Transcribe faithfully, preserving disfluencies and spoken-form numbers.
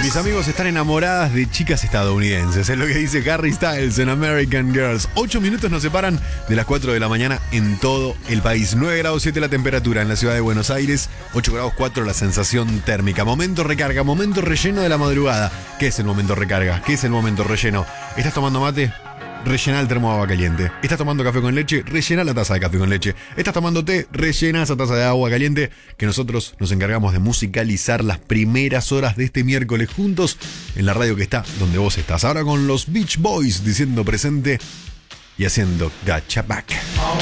Mis amigos están enamoradas de chicas estadounidenses, es lo que dice Harry Styles en American Girls. Ocho minutos nos separan de las cuatro de la mañana en todo el país. nueve grados siete la temperatura en la ciudad de Buenos Aires, ocho grados cuatro la sensación térmica. Momento recarga, momento relleno de la madrugada. ¿Qué es el momento recarga? ¿Qué es el momento relleno? ¿Estás tomando mate? Rellena el termo de agua caliente. ¿Estás tomando café con leche? Rellena la taza de café con leche. ¿Estás tomando té? Rellena esa taza de agua caliente, que nosotros nos encargamos de musicalizar las primeras horas de este miércoles juntos en la radio que está donde vos estás. Ahora con los Beach Boys diciendo presente y haciendo Gotcha Back.